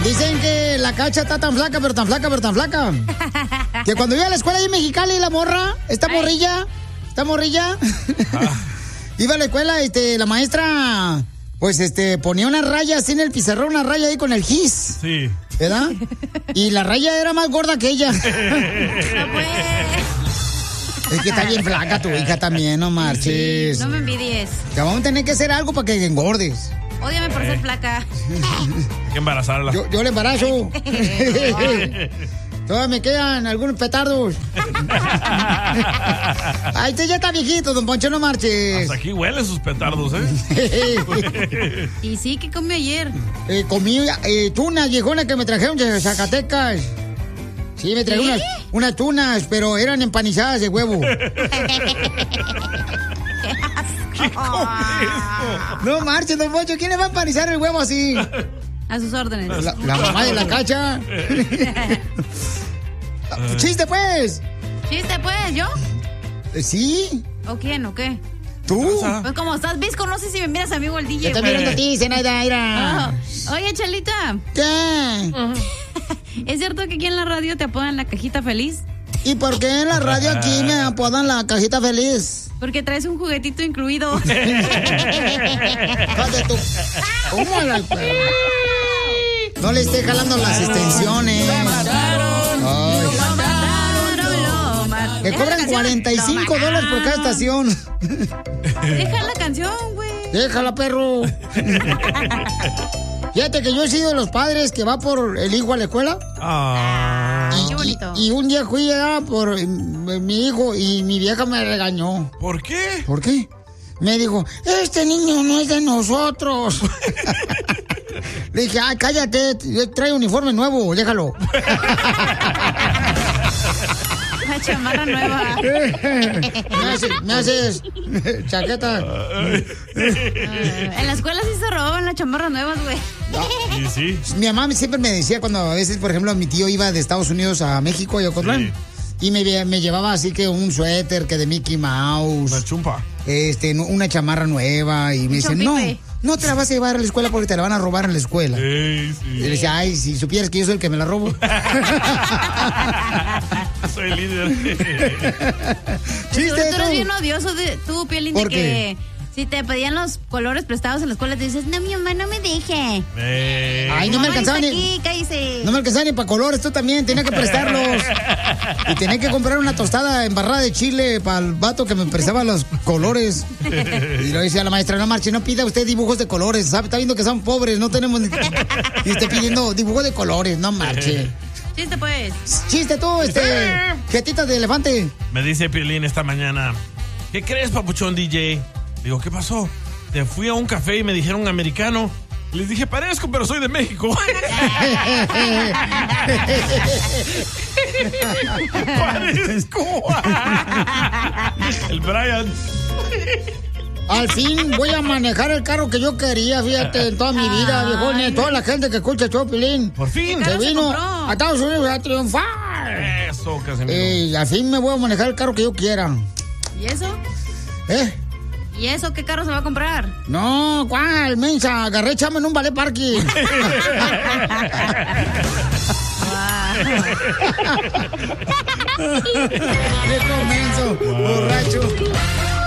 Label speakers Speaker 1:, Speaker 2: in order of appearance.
Speaker 1: Dicen que la Cacha está tan flaca, pero tan flaca, pero tan flaca. Que cuando iba a la escuela ahí en Mexicali, la morra, esta morrilla, iba a la escuela, la maestra, pues, ponía una raya así en el pizarrón, una raya ahí con el gis.
Speaker 2: Sí.
Speaker 1: ¿Verdad? Y la raya era más gorda que ella.
Speaker 3: No puede.
Speaker 1: Es que está bien flaca tu hija también, no marches.
Speaker 3: No me envidies.
Speaker 1: Te vamos a tener que hacer algo para que engordes.
Speaker 3: Ódiame por ser flaca.
Speaker 2: Hay que embarazarla.
Speaker 1: Yo le embarazo. Todavía me quedan algunos petardos. Ay, usted ya está viejito, don Poncho, no marches.
Speaker 2: Hasta aquí huele sus petardos, ¿eh?
Speaker 3: Y sí, ¿qué comió ayer?
Speaker 1: Comí tunas viejonas que me trajeron de Zacatecas. Sí, me trajeron unas tunas, pero eran empanizadas de huevo.
Speaker 2: ¿Qué come eso?
Speaker 1: No marches, don Poncho, ¿quién le va a empanizar el huevo así?
Speaker 3: A sus órdenes.
Speaker 1: La mamá de la Cacha. ¡Chiste, pues!
Speaker 3: ¿Chiste, pues? ¿Yo?
Speaker 1: ¿Sí?
Speaker 3: ¿O quién? ¿O qué?
Speaker 1: ¿Tú?
Speaker 3: Pues como estás visco, no sé si me miras a mí o el DJ.
Speaker 1: Te estoy mirando a ti, Zenaida, mira.
Speaker 3: Oye, Chalita.
Speaker 1: ¿Qué?
Speaker 3: ¿Es cierto que aquí en la radio te apodan la cajita feliz?
Speaker 1: ¿Y por qué en la radio aquí me apodan la cajita feliz?
Speaker 3: Porque traes un juguetito incluido.
Speaker 1: ¿Cómo la... No le esté jalando las extensiones. Que cobran $45 por cada estación.
Speaker 3: Deja la canción, güey.
Speaker 1: Déjala, perro. Fíjate que yo he sido de los padres que va por el hijo a la escuela.
Speaker 3: Qué bonito.
Speaker 1: Y un día fui allá por mi hijo y mi vieja me regañó.
Speaker 2: ¿Por qué?
Speaker 1: ¿Por qué? Me dijo, este niño no es de nosotros. Le dije, ay, cállate, trae uniforme nuevo, déjalo.
Speaker 3: Una chamarra nueva.
Speaker 1: Me haces chaqueta.
Speaker 3: En la escuela sí se robaban las chamarras nuevas, güey.
Speaker 2: Sí.
Speaker 1: Mi mamá siempre me decía cuando a veces, por ejemplo, mi tío iba de Estados Unidos a México y a Ocotlán. Sí. Y me llevaba así que un suéter que de Mickey Mouse.
Speaker 2: Una chumpa.
Speaker 1: Una chamarra nueva. Y me dicen, no te la vas a llevar a la escuela porque te la van a robar en la escuela.
Speaker 2: Sí.
Speaker 1: Y le decía, ay, si supieras que yo soy el que me la robo.
Speaker 2: Soy líder.
Speaker 3: Chiste, tú eres bien odioso tú, Piolín, de que si te pedían los colores prestados en la escuela te dices, no, mi mamá no me deje.
Speaker 1: Ay, no me alcanzaba ni... No me alcanzaba ni para colores, tú también, tenía que prestarlos. Y tenía que comprar una tostada embarrada de chile para el vato que me prestaba los colores. Y lo decía la maestra, no marche, no pida usted dibujos de colores, ¿sabe? Está viendo que son pobres, no tenemos... Y esté pidiendo dibujos de colores, no marche.
Speaker 3: Chiste, pues.
Speaker 1: Chiste tú, jetita de elefante.
Speaker 2: Me dice Piolín esta mañana, ¿qué crees, papuchón DJ? Digo, ¿qué pasó? Te fui a un café y me dijeron americano. Les dije, parezco, pero soy de México. Parezco. El Brian.
Speaker 1: Al fin voy a manejar el carro que yo quería, fíjate, en toda mi vida, viejones. Toda la gente que escucha el show, Piolín.
Speaker 2: Por fin.
Speaker 1: Se vino a Estados Unidos a triunfar.
Speaker 2: Eso, Casimiro.
Speaker 1: Al fin me voy a manejar el carro que yo quiera.
Speaker 3: ¿Y eso?
Speaker 1: ¿Y
Speaker 3: eso qué carro se va a comprar?
Speaker 1: No, ¿cuál, mensa? Agarré chamo en un ballet parking. ¡Qué menso, borracho!